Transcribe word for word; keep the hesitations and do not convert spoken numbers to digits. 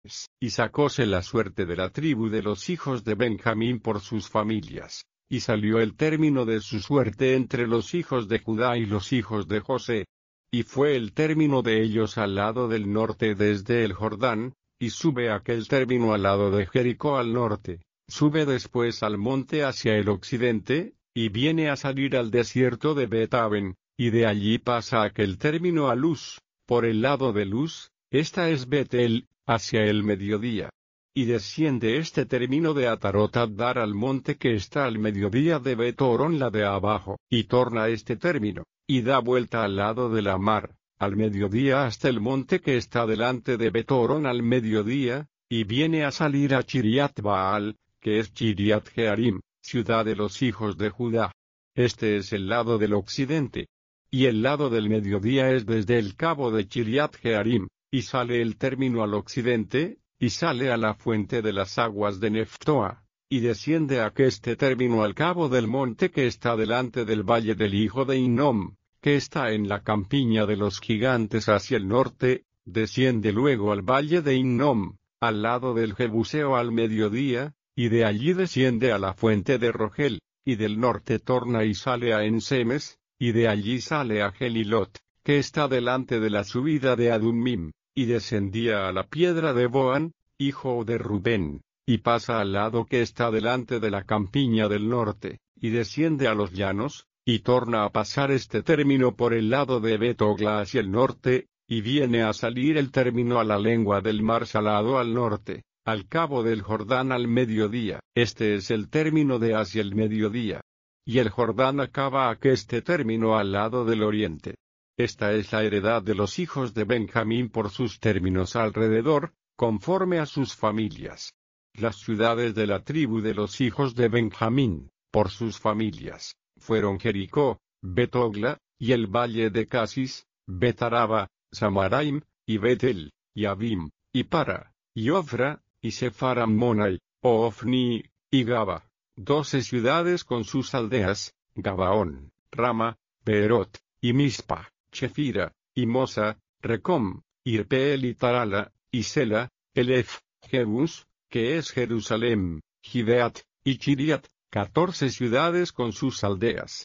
Y sacóse la suerte de la tribu de los hijos de Benjamín por sus familias, y salió el término de su suerte entre los hijos de Judá y los hijos de José. Y fue el término de ellos al lado del norte desde el Jordán, y sube aquel término al lado de Jericó al norte, sube después al monte hacia el occidente, y viene a salir al desierto de Bet-aven, y de allí pasa aquel término a Luz, por el lado de Luz, esta es Betel, hacia el mediodía. Y desciende este término de Atarot-Addar al monte que está al mediodía de Bet-Horón la de abajo, y torna este término, y da vuelta al lado de la mar, al mediodía hasta el monte que está delante de Bet-Horón al mediodía, y viene a salir a Chiriat Baal, que es Chiriat Jearim, ciudad de los hijos de Judá. Este es el lado del occidente. Y el lado del mediodía es desde el cabo de Chiriat Jearim, y sale el término al occidente, y sale a la fuente de las aguas de Neftoa, y desciende aqueste término al cabo del monte que está delante del valle del hijo de Hinnom, que está en la campiña de los gigantes hacia el norte, desciende luego al valle de Hinnom, al lado del Jebuseo al mediodía, y de allí desciende a la fuente de Rogel, y del norte torna y sale a Ensemes, y de allí sale a Gelilot, que está delante de la subida de Adummim, y descendía a la piedra de Boán, hijo de Rubén, y pasa al lado que está delante de la campiña del norte, y desciende a los llanos, y torna a pasar este término por el lado de Bet-Ogla hacia el norte, y viene a salir el término a la lengua del mar Salado al norte, al cabo del Jordán al mediodía. Este es el término de hacia el mediodía. Y el Jordán acaba aqueste término al lado del oriente. Esta es la heredad de los hijos de Benjamín por sus términos alrededor, conforme a sus familias. Las ciudades de la tribu de los hijos de Benjamín, por sus familias, fueron Jericó, Bet-Ogla, y el valle de Casis, Bet-Araba, Samaraim, y Betel, y Abim, y Para, y Ofra, y Sepharam-Monai, Ofni, y Gaba, doce ciudades con sus aldeas, Gabaón, Rama, Beerot, y Mispa, Chefira, y Mosa, Recom, Irpeel y Tarala, y Sela, Elef, Jebus, que es Jerusalem, Gibeat, y Chiriat, catorce ciudades con sus aldeas.